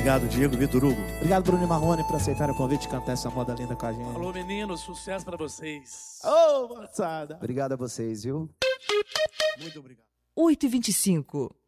Obrigado, Diego, Vitor Hugo. Obrigado, Bruno e Marrone, por aceitarem o convite de cantar essa moda linda com a gente. Alô, meninos, sucesso pra vocês. Ô, moçada. Obrigado a vocês, viu? Muito obrigado. 8h25.